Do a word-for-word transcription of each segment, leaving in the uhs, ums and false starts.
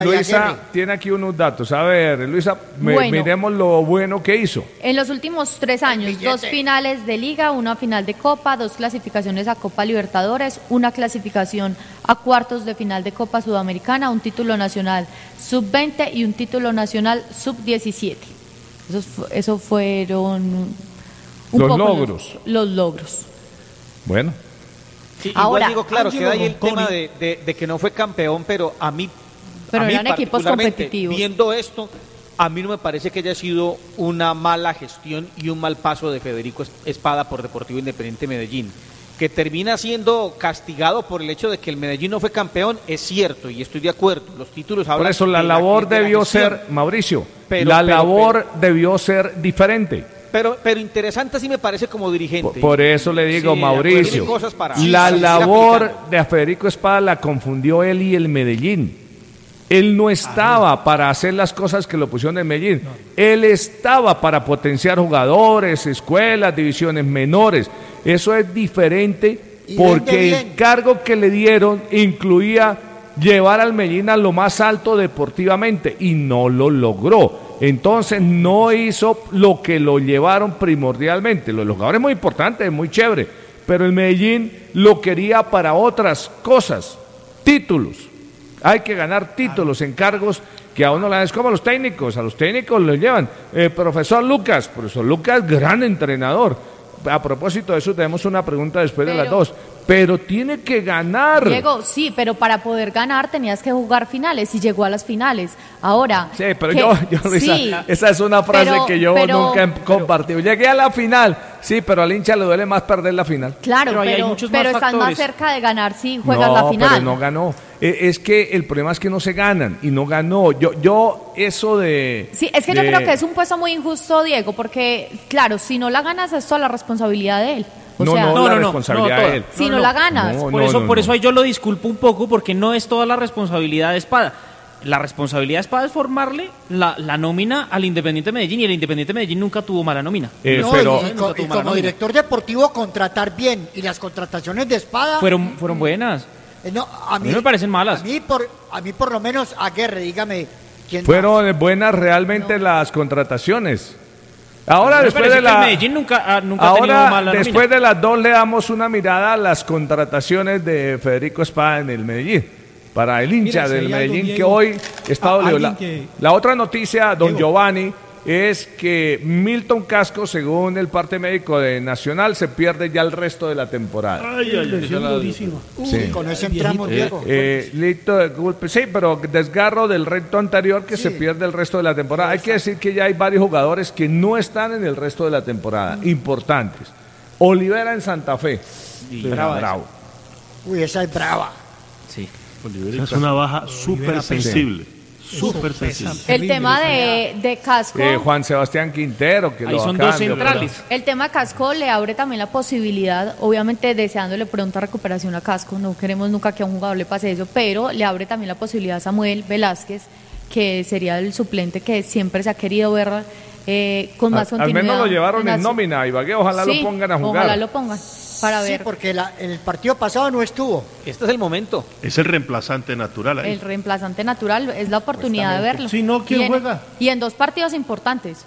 Luisa tiene aquí unos datos. A ver, Luisa, me, Bueno. miremos lo bueno que hizo. En los últimos tres años, dos finales de Liga, una final de Copa, dos clasificaciones a Copa Libertadores, una clasificación a cuartos de final de Copa Sudamericana, un título nacional sub veinte y un título nacional sub diecisiete. Esos, fu- eso fueron un Los poco logros. Los, los logros. Bueno, Sí, Ahora, igual digo, claro, Ángelo queda ahí el Ronconi. tema de, de- de que no fue campeón, pero a mí, Pero a mí eran equipos particularmente, competitivos. viendo esto, a mí no me parece que haya sido una mala gestión y un mal paso de Federico Es- Espada por Deportivo Independiente Medellín. Que termina siendo castigado por el hecho de que el Medellín no fue campeón, es cierto, y estoy de acuerdo. Los títulos por hablan eso la de labor de la debió gestión. ser, Mauricio, Pero- la pero- labor debió ser diferente. Pero, pero interesante sí me parece como dirigente. Por, por eso le digo, Sí, de acuerdo, Mauricio, tiene cosas para- la sí, sí, labor aplicando. de Federico Espada la confundió él y el Medellín. Él no estaba para hacer las cosas que lo pusieron en Medellín. Él estaba para potenciar jugadores, escuelas, divisiones menores. Eso es diferente Y porque vende el bien. cargo que le dieron incluía llevar al Medellín a lo más alto deportivamente y no lo logró. Entonces no hizo lo que lo llevaron primordialmente. Lo de los jugadores es muy importante, es muy chévere, pero el Medellín lo quería para otras cosas, títulos. Hay que ganar títulos en cargos que a uno le dan, es como a los técnicos, a los técnicos los llevan. Eh, profesor Lucas, profesor Lucas, gran entrenador. A propósito de eso, tenemos una pregunta después de Pero- las dos. Pero tiene que ganar. Diego, sí, pero para poder ganar tenías que jugar finales y llegó a las finales. Ahora. Sí, pero que- yo, yo Luisa, sí, esa es una frase pero- que yo pero- nunca he compartido. Llegué a la final, sí, pero al hincha le duele más perder la final. Claro, Pero ahí hay pero, muchos más pero estás más factores. cerca de ganar si juegas no, la final. pero no ganó. Eh, es que el problema es que no se ganan y no ganó. Yo, yo eso de. Sí, es que yo de- creo que es un puesto muy injusto, Diego, porque, claro, si no la ganas es toda la responsabilidad de él. O No, sea, no, No, la no, no, responsabilidad no, de toda. él. si no, no, la no. ganas. No, Por eso, no, por no. eso ahí yo lo disculpo un poco, porque no es toda la responsabilidad de Espada. La responsabilidad de Espada es formarle la, la nómina al Independiente Medellín, y el Independiente Medellín nunca tuvo mala nómina. Eh, No, pero y, y co- Nunca tuvo y mala como nómina. director deportivo contratar bien y las contrataciones de Espada Fueron, fueron buenas. eh, no, a, mí me parecen malas. A mí por a mí por lo menos Aguirre, dígame quién fueron buenas realmente las contrataciones. Ahora, Me después parece de que el la. Medellín nunca, ah, nunca ha tenido Ahora, mala después nómina. de las dos, le damos una mirada a las contrataciones de Federico Espada en el Medellín. Para el hincha Mira, si del hay algo, Medellín que Diego, hoy está a- dolido. La, alguien que- la otra noticia, don Diego. Giovanni, es que Milton Casco, según el parte médico de Nacional, se pierde ya el resto de la temporada. Lesión durísima. Sí. Con eso Viejito. entramos, Diego. Eh, lito de golpe, sí, pero desgarro del reto anterior que Sí. se pierde el resto de la temporada. Hay que decir que ya hay varios jugadores que no están en el resto de la temporada, importantes. Olivera en Santa Fe. Y Bravo. brava Uy, esa es brava. Sí. Esa es una baja súper sensible. Súper sensible. El tema de, de Casco. Eh, Juan Sebastián Quintero, que Ahí lo son acaban dos de centrales. operar. El tema Casco le abre también la posibilidad, obviamente deseándole pronta recuperación a Casco, no queremos nunca que a un jugador le pase eso, pero le abre también la posibilidad a Samuel Velázquez, que sería el suplente que siempre se ha querido ver eh, con más Al, al continuidad. menos lo llevaron en las- nómina, Ibagué, ojalá Sí, lo pongan a jugar. Ojalá lo pongan, para Sí, ver porque la- en el partido pasado no estuvo. Este es el momento. Es el reemplazante natural ahí. el reemplazante natural, es la oportunidad de verlo. Si no, ¿quién Y en- juega? Y en dos partidos importantes.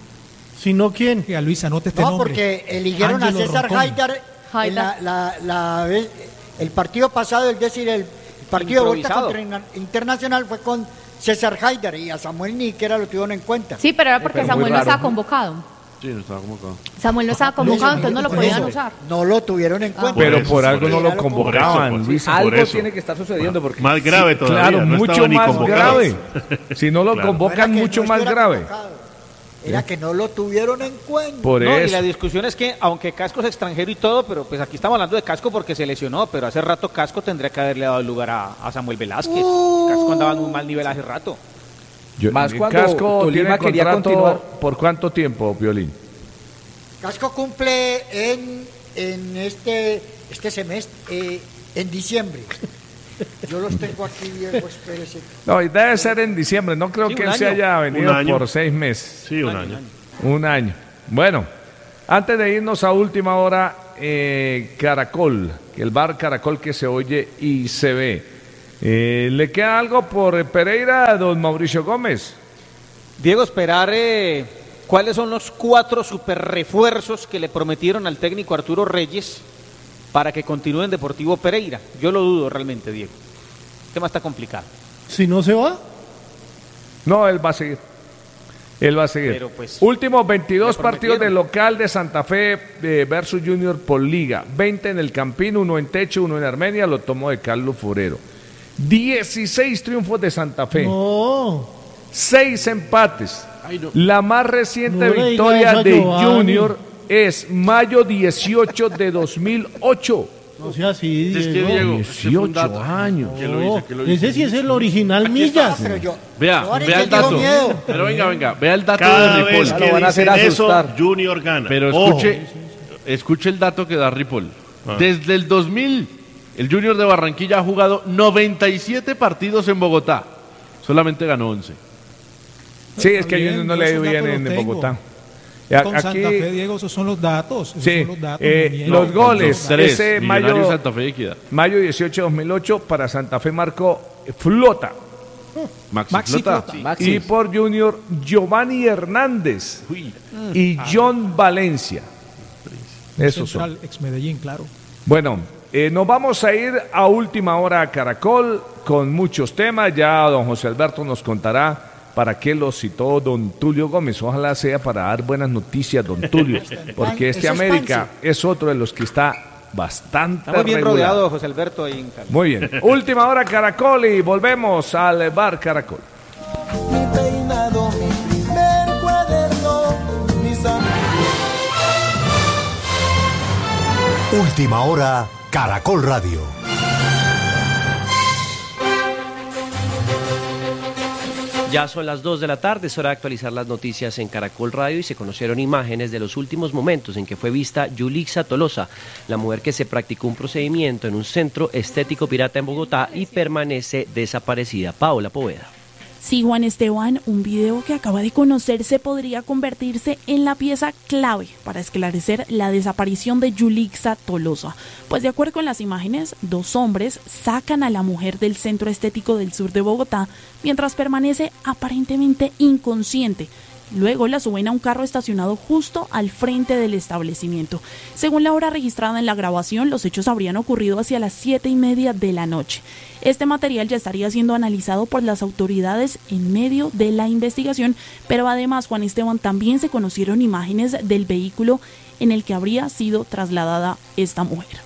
Si no, ¿quién? Oiga, Luisa, anote este No, nombre. porque eligieron a Ángelo César Ronconi. Haidar en Haidar. la, la- la vez- el partido pasado, es decir, el partido de vuelta Improvisado. contra Interna- Internacional fue con César Haidar y a Samuel ni siquiera lo tuvieron en cuenta. Sí, pero era porque pero muy Samuel no raro. estaba convocado. Sí, no estaba convocado. Samuel no estaba convocado, entonces no lo Por podían eso, usar. No lo tuvieron en cuenta. Pero Por eso, por algo por no eso. lo convocaban, Por eso, Luisa. por Algo eso. tiene que estar sucediendo porque Más grave todavía. Claro, no mucho estaba ni más convocado. grave. Si no lo Claro. No convocan, era que mucho no más estuviera grave. convocado, Era que no lo tuvieron en cuenta. Por No, y eso. la discusión es que, aunque Casco es extranjero y todo, pero pues aquí estamos hablando de Casco porque se lesionó, pero hace rato Casco tendría que haberle dado el lugar a, a Samuel Velázquez. Casco andaba en un mal nivel hace rato. Yo- Más el cuando Casco Tolima tiene quería contrato continuar. ¿por cuánto tiempo, Violín? Casco cumple en, en este, este semestre, eh, en diciembre. Yo los tengo aquí, Diego, espérese. No, y debe ser en diciembre. No creo Sí, que un él se año. haya venido Un año. por seis meses. Sí, un año. Un año. Bueno, antes de irnos a última hora, eh, Caracol, el bar Caracol que se oye y se ve. Eh, ¿Le queda algo por Pereira, don Mauricio Gómez? Diego, esperar eh, cuáles son los cuatro super refuerzos que le prometieron al técnico Arturo Reyes para que continúe en Deportivo Pereira. Yo lo dudo realmente, Diego. El tema está complicado. Si no se va. No, él va a seguir. Él va a seguir. Pero, pues, últimos veintidós partidos de local de Santa Fe eh, versus Junior por liga. veinte en el Campín, uno en Techo, uno en Armenia, lo tomó de Carlos Forero. dieciséis triunfos de Santa Fe. No. seis empates. Ay, no. La más reciente No le victoria diga eso a de Giovanni. Junior es mayo dieciocho de dos mil ocho. No sea así, Es que Diego. Diego, ese fue un dato. dieciocho años. ¿Quién lo dice? ¿Quién lo dice? Ese sí es el original Millas. Pero yo, Vea, Giovanni, vea que el tengo dato. miedo. Pero venga, venga, vea el dato Cada de vez Ripoll. Ya que lo van a hacer dicen eso, asustar. Junior gana. Pero Ojo. escuche, escuche el dato que da Ripoll. Ah. Desde el dos mil, el Junior de Barranquilla ha jugado noventa y siete partidos en Bogotá. Solamente ganó once. Sí, es que a Bien, Junior no yo le ha esos ido bien datos en los tengo. Bogotá. A- Con Aquí, Santa Fe, Diego, esos son los datos. Esos sí, son los datos. eh, no miento. los goles. Tres, ese Millonarios, mayo- Santa Fe y Equidad. mayo dieciocho de dos mil ocho, para Santa Fe marcó Flota. Maxi, Maxi Flota. Flota. Sí. Maxi. Y por Junior, Giovanni Hernández Uy. y John Valencia. Esos son. Central, ex Medellín, claro. Bueno, eh, nos vamos a ir a última hora a Caracol con muchos temas. Ya don José Alberto nos contará para qué lo citó don Tulio Gómez. Ojalá sea para dar buenas noticias, don Tulio, porque este Ese es América es otro de los que está bastante Está muy bien regular. rodeado José Alberto ahí en Cali. Muy bien. Última hora Caracol y volvemos al bar Caracol. Mi peinado, mi primer cuaderno, mis amigos. Última hora, Caracol Radio. Ya son las dos de la tarde, es hora de actualizar las noticias en Caracol Radio y se conocieron imágenes de los últimos momentos en que fue vista Yulixa Tolosa, la mujer que se practicó un procedimiento en un centro estético pirata en Bogotá y permanece desaparecida. Paola Poveda. Sí, Juan Esteban, un video que acaba de conocerse podría convertirse en la pieza clave para esclarecer la desaparición de Yulixa Tolosa. Pues de acuerdo con las imágenes, dos hombres sacan a la mujer del centro estético del sur de Bogotá mientras permanece aparentemente inconsciente. Luego la suben a un carro estacionado justo al frente del establecimiento. Según la hora registrada en la grabación, los hechos habrían ocurrido hacia las siete y media de la noche. Este material ya estaría siendo analizado por las autoridades en medio de la investigación, pero además, Juan Esteban, también se conocieron imágenes del vehículo en el que habría sido trasladada esta mujer.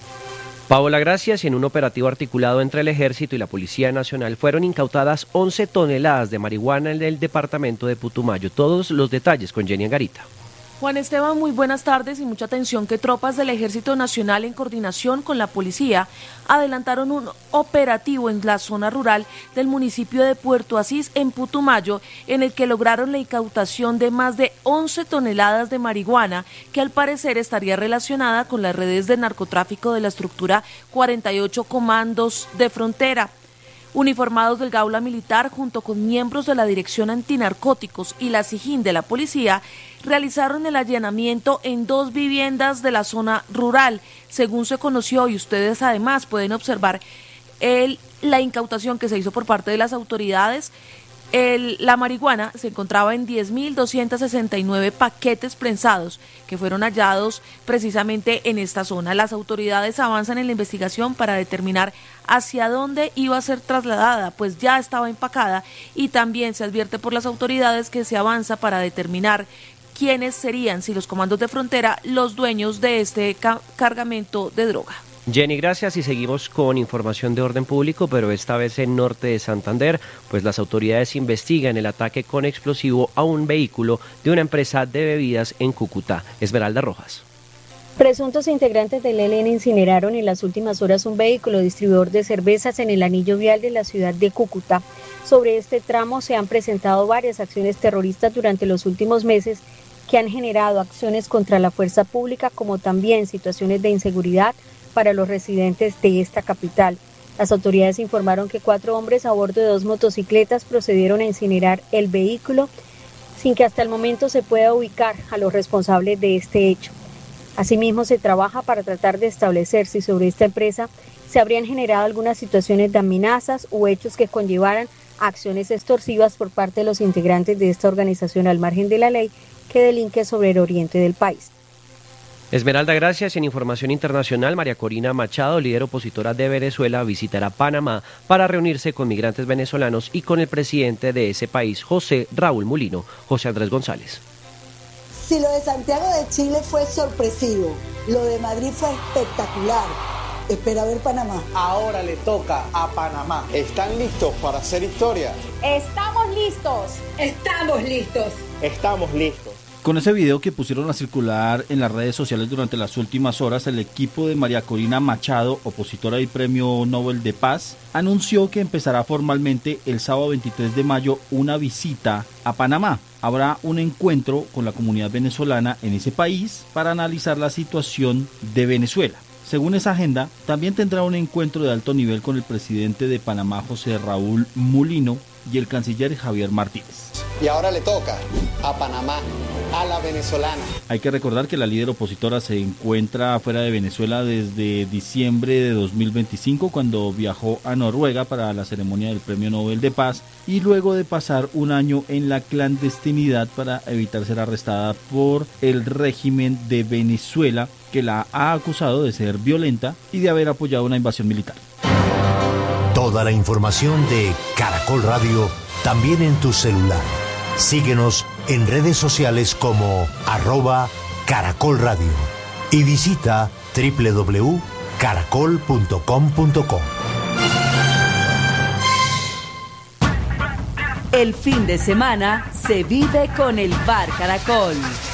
Paola, gracias. En un operativo articulado entre el Ejército y la Policía Nacional fueron incautadas once toneladas de marihuana en el departamento de Putumayo. Todos los detalles con Jenny Angarita. Juan Esteban, muy buenas tardes y mucha atención que tropas del Ejército Nacional en coordinación con la policía adelantaron un operativo en la zona rural del municipio de Puerto Asís en Putumayo, en el que lograron la incautación de más de once toneladas de marihuana que al parecer estaría relacionada con las redes de narcotráfico de la estructura cuarenta y ocho Comandos de Frontera. Uniformados del Gaula Militar junto con miembros de la Dirección Antinarcóticos y la SIJIN de la policía realizaron el allanamiento en dos viviendas de la zona rural. Según se conoció, y ustedes además pueden observar el, la incautación que se hizo por parte de las autoridades, el, la marihuana se encontraba en diez mil doscientos sesenta y nueve paquetes prensados que fueron hallados precisamente en esta zona. Las autoridades avanzan en la investigación para determinar hacia dónde iba a ser trasladada, pues ya estaba empacada, y también se advierte por las autoridades que se avanza para determinar quiénes serían, si los comandos de frontera, los dueños de este ca- cargamento de droga. Jenny, gracias, y seguimos con información de orden público, pero esta vez en norte de Santander, pues las autoridades investigan el ataque con explosivo a un vehículo de una empresa de bebidas en Cúcuta. Esmeralda Rojas. Presuntos integrantes del E L N incineraron en las últimas horas un vehículo distribuidor de cervezas en el anillo vial de la ciudad de Cúcuta. Sobre este tramo se han presentado varias acciones terroristas durante los últimos meses que han generado acciones contra la fuerza pública, como también situaciones de inseguridad para los residentes de esta capital. Las autoridades informaron que cuatro hombres a bordo de dos motocicletas procedieron a incinerar el vehículo sin que hasta el momento se pueda ubicar a los responsables de este hecho. Asimismo, se trabaja para tratar de establecer si sobre esta empresa se habrían generado algunas situaciones de amenazas o hechos que conllevaran acciones extorsivas por parte de los integrantes de esta organización al margen de la ley que delinque sobre el oriente del país. Esmeralda, gracias. En información internacional, María Corina Machado, líder opositora de Venezuela, visitará Panamá para reunirse con migrantes venezolanos y con el presidente de ese país, José Raúl Mulino. José Andrés González. Si lo de Santiago de Chile fue sorpresivo, lo de Madrid fue espectacular. Espera ver Panamá. Ahora le toca a Panamá. ¿Están listos para hacer historia? Estamos listos. Estamos listos. Estamos listos. Con ese video que pusieron a circular en las redes sociales durante las últimas horas, el equipo de María Corina Machado, opositora del Premio Nobel de Paz, anunció que empezará formalmente el sábado veintitrés de mayo una visita a Panamá. Habrá un encuentro con la comunidad venezolana en ese país para analizar la situación de Venezuela. Según esa agenda, también tendrá un encuentro de alto nivel con el presidente de Panamá, José Raúl Mulino, y el canciller Javier Martínez. Y ahora le toca a Panamá, a la venezolana. Hay que recordar que la líder opositora se encuentra fuera de Venezuela desde diciembre de dos mil veinticinco, cuando viajó a Noruega para la ceremonia del Premio Nobel de Paz, y luego de pasar un año en la clandestinidad para evitar ser arrestada por el régimen de Venezuela, que la ha acusado de ser violenta y de haber apoyado una invasión militar. Toda la información de Caracol Radio también en tu celular. Síguenos en redes sociales como arroba Caracol Radio y visita doble u doble u doble u punto caracol punto com punto co. El fin de semana se vive con el Bar Caracol.